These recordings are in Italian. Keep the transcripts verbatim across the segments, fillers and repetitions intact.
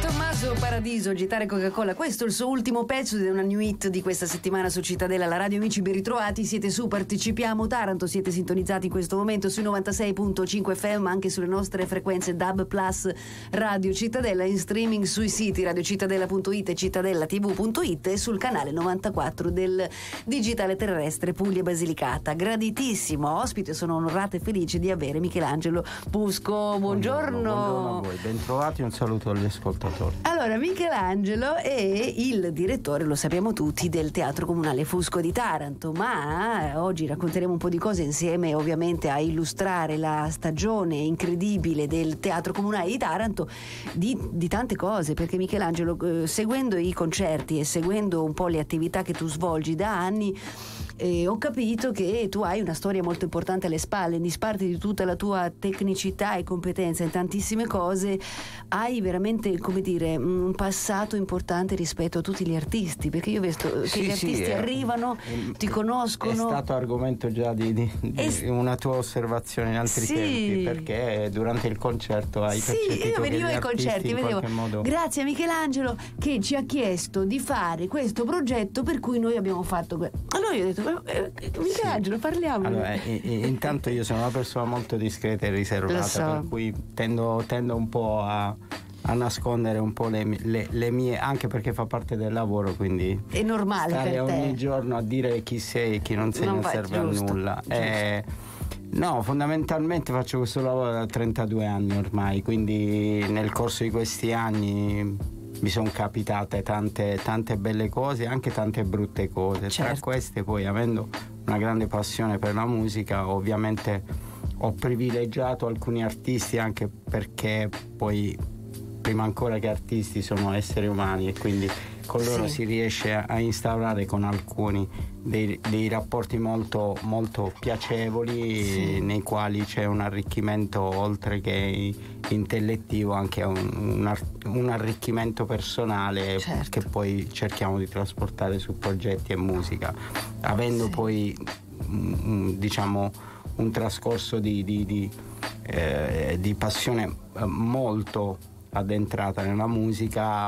Tommaso Paradiso, Agitare Coca-Cola. Questo è il suo ultimo pezzo di una new hit di questa settimana su Cittadella. La radio, amici, ben ritrovati. Siete su Partecipiamo Taranto, siete sintonizzati in questo momento sui novantasei virgola cinque F M, ma anche sulle nostre frequenze D A B Plus Radio Cittadella, in streaming sui siti radiocittadella punto it e cittadella tv punto it e sul canale novantaquattro del digitale terrestre Puglia Basilicata. Graditissimo ospite, sono onorata e felice di avere Michelangelo Fusco. Buongiorno. Buongiorno, buongiorno a voi, bentrovati, un saluto agli ascoltatori. Allora, Michelangelo è il direttore, lo sappiamo tutti, del Teatro Comunale Fusco di Taranto, ma oggi racconteremo un po' di cose insieme, ovviamente, a illustrare la stagione incredibile del Teatro Comunale di Taranto, di, di tante cose, perché Michelangelo, eh, seguendo i concerti e seguendo un po' le attività che tu svolgi da anni, Eh, ho capito che tu hai una storia molto importante alle spalle, in disparte di tutta la tua tecnicità e competenza in tantissime cose, hai veramente, come dire, un passato importante rispetto a tutti gli artisti, perché io vedo che sì, gli sì, artisti è, arrivano, è, ti conoscono. È stato argomento già di, di, di è, una tua osservazione in altri sì. tempi, perché durante il concerto hai sì, percepito io venivo ai concerti, in vedevo, modo... grazie a Michelangelo che ci ha chiesto di fare questo progetto per cui noi abbiamo fatto que- allora io ho detto eh, Michelangelo, sì. parliamo. Allora, eh, intanto io sono una persona molto discreta e riservata, so. per cui tendo, tendo un po' a, a nascondere un po' le, le, le mie, anche perché fa parte del lavoro, quindi è normale stare per te. ogni giorno a dire chi sei e chi non sei non, non serve giusto, a nulla. Eh, no, fondamentalmente faccio questo lavoro da trentadue anni ormai, quindi nel corso di questi anni mi sono capitate tante, tante belle cose, anche tante brutte cose. Certo. Tra queste, poi, avendo una grande passione per la musica, ovviamente ho privilegiato alcuni artisti, anche perché poi prima ancora che artisti sono esseri umani, e quindi con loro sì. si riesce a instaurare con alcuni dei, dei rapporti molto, molto piacevoli, sì. nei quali c'è un arricchimento, oltre che intellettivo, anche un, un, un arricchimento personale, certo. che poi cerchiamo di trasportare su progetti e musica, avendo sì. poi diciamo un trascorso di, di, di, eh, di passione molto addentrata nella musica.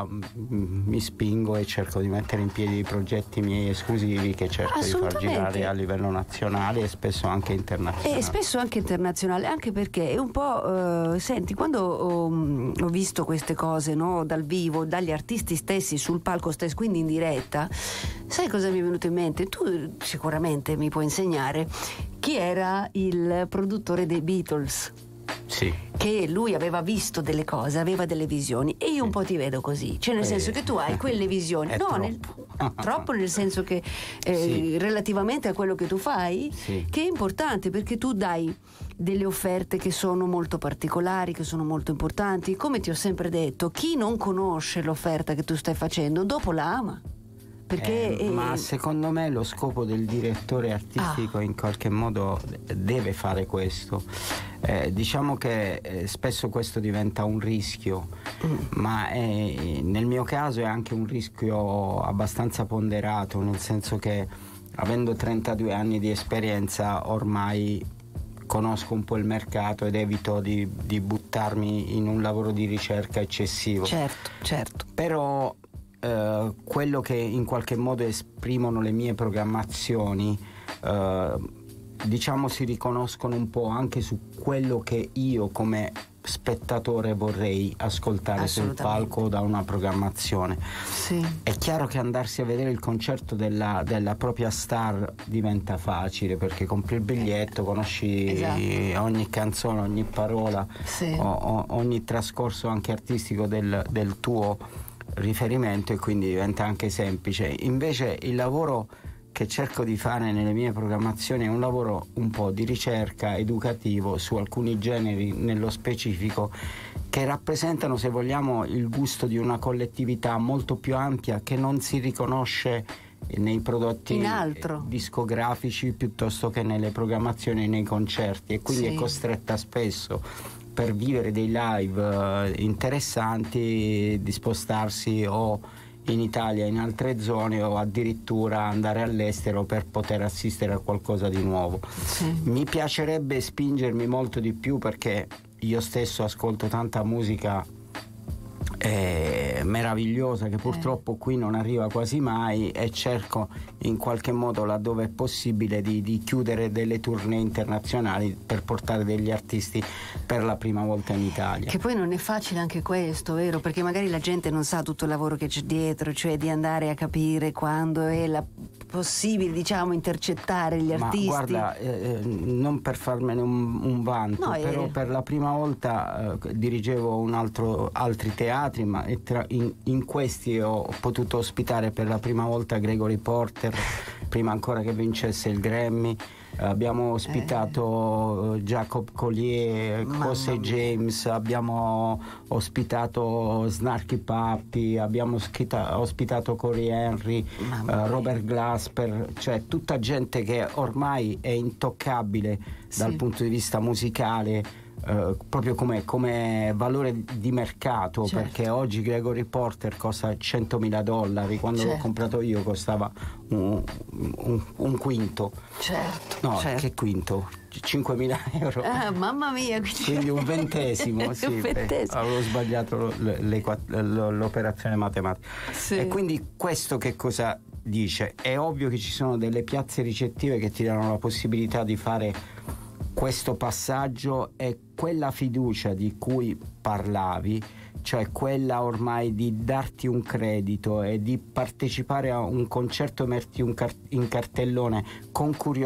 Mi spingo e cerco di mettere in piedi i progetti miei esclusivi, che cerco di far girare a livello nazionale e spesso anche internazionale. E spesso anche internazionale, anche perché è un po' eh, senti, quando ho, ho visto queste cose, no, dal vivo, dagli artisti stessi sul palco stesso, quindi in diretta, sai cosa mi è venuto in mente? Tu sicuramente mi puoi insegnare chi era il produttore dei Beatles. Sì. Che lui aveva visto delle cose, aveva delle visioni, e io un po' ti vedo così, cioè nel eh, senso che tu hai quelle visioni, no, troppo. Nel, troppo nel senso che eh, sì. relativamente a quello che tu fai, sì. che è importante, perché tu dai delle offerte che sono molto particolari, che sono molto importanti. Come ti ho sempre detto, chi non conosce l'offerta che tu stai facendo dopo la ama. Perché eh, è... ma secondo me lo scopo del direttore artistico ah. in qualche modo deve fare questo. Eh, diciamo che eh, spesso questo diventa un rischio, mm. ma è, nel mio caso è anche un rischio abbastanza ponderato, nel senso che, avendo trentadue anni di esperienza, ormai conosco un po' il mercato ed evito di, di buttarmi in un lavoro di ricerca eccessivo. Certo, certo. Però Uh, quello che in qualche modo esprimono le mie programmazioni, uh, diciamo, si riconoscono un po' anche su quello che io come spettatore vorrei ascoltare sul palco da una programmazione. Sì. È chiaro che andarsi a vedere il concerto della, della propria star diventa facile, perché compri il biglietto, conosci esatto. ogni canzone, ogni parola, sì. o, o, ogni trascorso anche artistico del, del tuo riferimento, e quindi diventa anche semplice. Invece il lavoro che cerco di fare nelle mie programmazioni è un lavoro un po' di ricerca educativo su alcuni generi nello specifico, che rappresentano, se vogliamo, il gusto di una collettività molto più ampia, che non si riconosce nei prodotti discografici piuttosto che nelle programmazioni e nei concerti, e quindi sì. è costretta spesso, per vivere dei live uh, interessanti, di spostarsi o in Italia, in altre zone, o addirittura andare all'estero per poter assistere a qualcosa di nuovo. Sì. Mi piacerebbe spingermi molto di più, perché io stesso ascolto tanta musica eh, meravigliosa che purtroppo eh. qui non arriva quasi mai, e cerco in qualche modo, laddove è possibile, di, di chiudere delle tournée internazionali per portare degli artisti per la prima volta in Italia. Che poi non è facile anche questo, vero? Perché magari la gente non sa tutto il lavoro che c'è dietro, cioè di andare a capire quando è la possibile, diciamo, intercettare gli artisti. Ma guarda, eh, non per farmene un, un vanto, no, però eh. per la prima volta eh, dirigevo un altro, altri teatri, ma tra, in, in questi ho potuto ospitare per la prima volta Gregory Porter, prima ancora che vincesse il Grammy. Abbiamo ospitato eh. Jacob Collier, José James, abbiamo ospitato Snarky Puppy, abbiamo schita- ospitato Corey Henry, eh, Robert Glasper, cioè tutta gente che ormai è intoccabile sì. dal punto di vista musicale. Uh, proprio come, come valore di mercato, certo. perché oggi Gregory Porter costa centomila dollari, quando certo. l'ho comprato io costava un, un, un quinto. Certo. No, certo. che quinto? cinquemila euro. Ah, mamma mia, quindi, quindi un ventesimo. Sì, un ventesimo. Avevo sbagliato le, le, le, l'operazione matematica. Sì. E quindi questo che cosa dice? È ovvio che ci sono delle piazze ricettive che ti danno la possibilità di fare questo passaggio, e quella fiducia di cui parlavi, cioè quella ormai di darti un credito e di partecipare a un concerto e metterti un car- in cartellone con curiosità